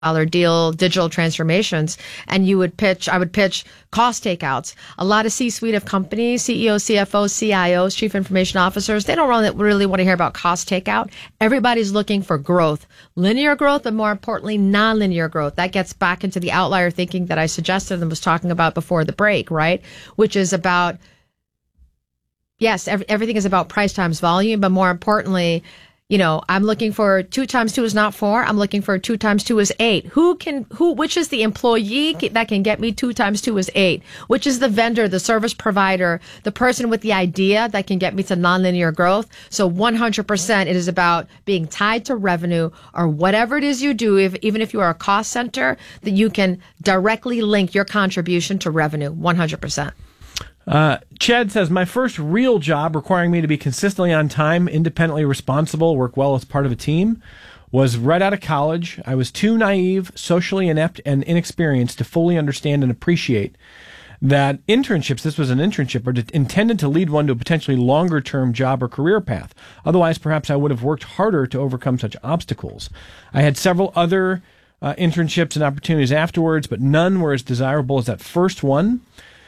deal, digital transformations, and I would pitch cost takeouts. A lot of C-suite of companies, CEOs, CFOs, CIOs, chief information officers, they don't really want to hear about cost takeout. Everybody's looking for growth, linear growth, but more importantly, nonlinear growth. That gets back into the outlier thinking that I suggested and was talking about before the break, right? Which is about, yes, everything is about price times volume, but more importantly, I'm looking for 2 times 2 is not 4. I'm looking for 2 times 2 is 8. Which is the employee that can get me 2 times 2 is 8? Which is the vendor, the service provider, the person with the idea that can get me to nonlinear growth? So 100% it is about being tied to revenue or whatever it is you do, even if you are a cost center, that you can directly link your contribution to revenue 100%. Chad says, my first real job requiring me to be consistently on time, independently responsible, work well as part of a team, was right out of college. I was too naive, socially inept, and inexperienced to fully understand and appreciate that internships, this was an internship, are intended to lead one to a potentially longer-term job or career path. Otherwise, perhaps I would have worked harder to overcome such obstacles. I had several other internships and opportunities afterwards, but none were as desirable as that first one.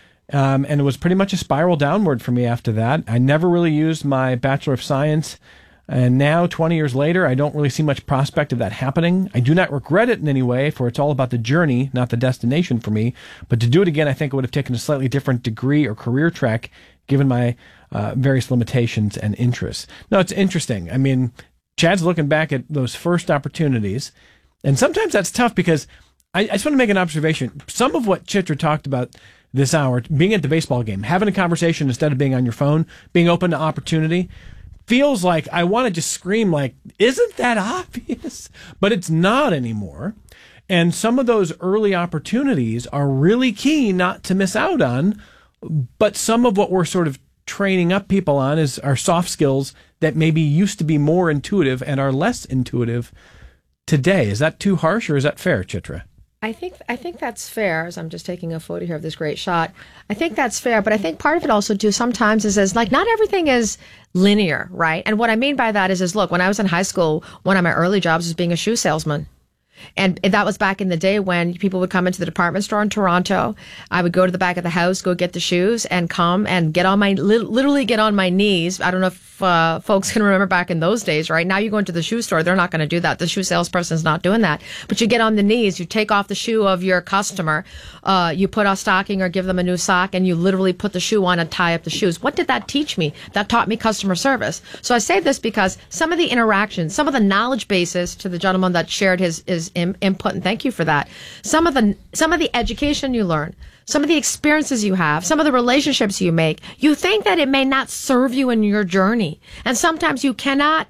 And it was pretty much a spiral downward for me after that. I never really used my Bachelor of Science. And now, 20 years later, I don't really see much prospect of that happening. I do not regret it in any way, for it's all about the journey, not the destination for me. But to do it again, I think I would have taken a slightly different degree or career track, given my various limitations and interests. No, it's interesting. I mean, Chad's looking back at those first opportunities. And sometimes that's tough because I just want to make an observation. Some of what Chitra talked about this hour, being at the baseball game, having a conversation instead of being on your phone, being open to opportunity, feels like I want to just scream like, isn't that obvious? But it's not anymore. And some of those early opportunities are really key not to miss out on. But some of what we're sort of training up people on is our soft skills that maybe used to be more intuitive and are less intuitive today. Is that too harsh or is that fair, Chitra? I think that's fair, as I'm just taking a photo here of this great shot. I think that's fair, but I think part of it also too sometimes is like not everything is linear, right? And what I mean by that is look, when I was in high school, one of my early jobs was being a shoe salesman. And that was back in the day when people would come into the department store in Toronto. I would go to the back of the house, go get the shoes, and come and literally get on my knees. I don't know if folks can remember back in those days, right? Now you go into the shoe store, they're not going to do that. The shoe salesperson's not doing that. But you get on the knees, you take off the shoe of your customer, you put a stocking or give them a new sock, and you literally put the shoe on and tie up the shoes. What did that teach me? That taught me customer service. So I say this because some of the interactions, some of the knowledge bases to the gentleman that shared his input, and thank you for that. Some of the education you learn, some of the experiences you have, some of the relationships you make, you think that it may not serve you in your journey. And sometimes you cannot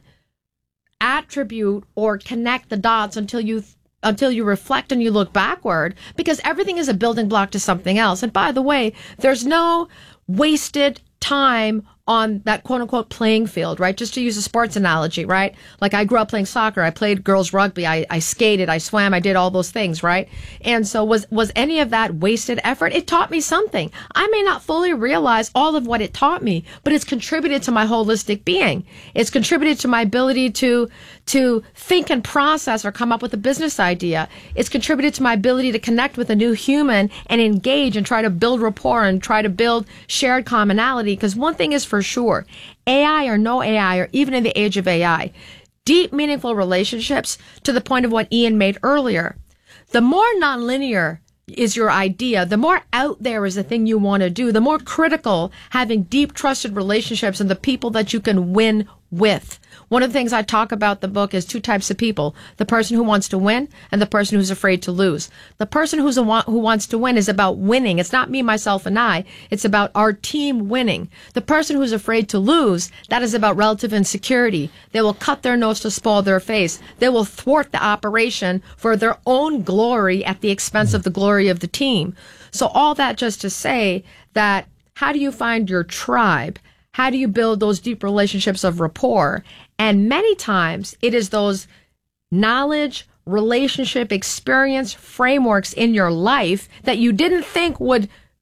attribute or connect the dots until you reflect and you look backward, because everything is a building block to something else. And by the way, there's no wasted time on that quote unquote playing field, right? Just to use a sports analogy, right? Like I grew up playing soccer. I played girls rugby. I skated. I swam. I did all those things, right? And so was any of that wasted effort? It taught me something. I may not fully realize all of what it taught me, but it's contributed to my holistic being. It's contributed to my ability to think and process or come up with a business idea. It's contributed to my ability to connect with a new human and engage and try to build rapport and try to build shared commonality. Because one thing is for sure, AI or no AI, or even in the age of AI, deep, meaningful relationships, to the point of what Ian made earlier. The more nonlinear is your idea, the more out there is the thing you want to do, the more critical having deep, trusted relationships and the people that you can win with. One of the things I talk about in the book is 2 types of people: the person who wants to win and the person who's afraid to lose. The person who wants to win is about winning. It's not me, myself, and I. It's about our team winning. The person who's afraid to lose, that is about relative insecurity. They will cut their nose to spoil their face. They will thwart the operation for their own glory at the expense of the glory of the team. So all that just to say that, how do you find your tribe? How do you build those deep relationships of rapport? And many times it is those knowledge, relationship, experience frameworks in your life that you didn't think would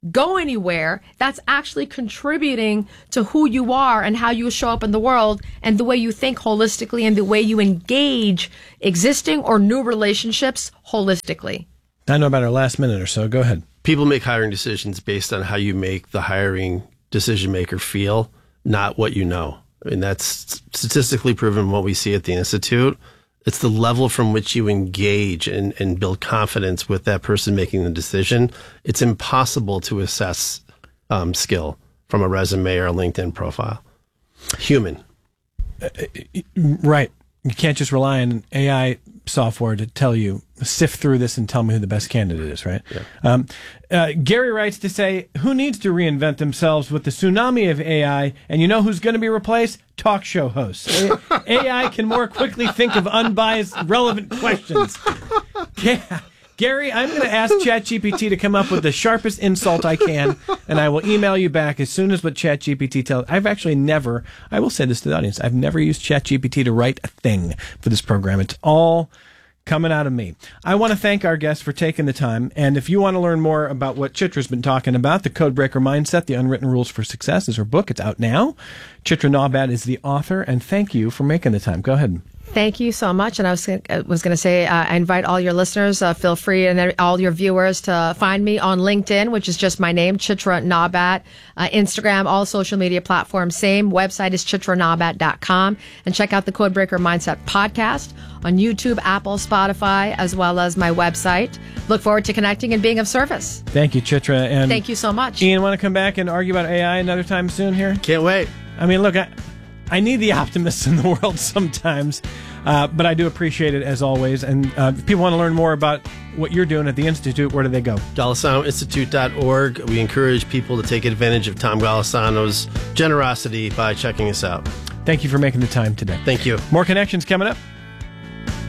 go anywhere, that's actually contributing to who you are and how you show up in the world and the way you think holistically and the way you engage existing or new relationships holistically. I know about our last minute or so. Go ahead. People make hiring decisions based on how you make the hiring decision maker feel, not what you know. I mean, that's statistically proven what we see at the Institute. It's the level from which you engage and build confidence with that person making the decision. It's impossible to assess skill from a resume or a LinkedIn profile. Human. Right. You can't just rely on AI software to tell you, sift through this and tell me who the best candidate is, right? Yeah. Gary writes to say, who needs to reinvent themselves with the tsunami of AI? And you know who's going to be replaced? Talk show hosts. AI can more quickly think of unbiased, relevant questions. Yeah. Gary, I'm going to ask ChatGPT to come up with the sharpest insult I can, and I will email you back as soon as what ChatGPT tells. I've actually never, I will say this to the audience, I've never used ChatGPT to write a thing for this program. It's all coming out of me. I want to thank our guests for taking the time, and if you want to learn more about what Chitra's been talking about, The Codebreaker Mindset, The Unwritten Rules for Success is her book. It's out now. Chitra Nawbat is the author, and thank you for making the time. Go ahead. Thank you so much. And I was going to say, I invite all your listeners, feel free, and all your viewers to find me on LinkedIn, which is just my name, Chitra Nawbat. Instagram, all social media platforms, same. Website is chitranawbat.com. And check out the Codebreaker Mindset podcast on YouTube, Apple, Spotify, as well as my website. Look forward to connecting and being of service. Thank you, Chitra. And thank you so much. Ian, want to come back and argue about AI another time soon here? Can't wait. I mean, look, I need the optimists in the world sometimes, but I do appreciate it as always. And if people want to learn more about what you're doing at the Institute, where do they go? GolisanoInstitute.org. We encourage people to take advantage of Tom Golisano's generosity by checking us out. Thank you for making the time today. Thank you. More connections coming up.